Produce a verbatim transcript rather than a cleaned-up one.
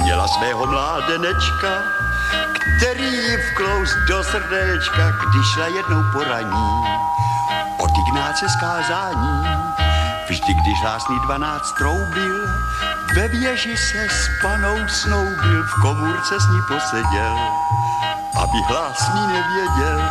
Měla svého mládenečka, který ji vklous do srdéčka, když šla jednou po raní od Ignáce z kázání. Vždy, když hlásný dvanáct troubil, ve věži se s panou snoubil, v komůrce s ní poseděl, aby hlásný nevěděl,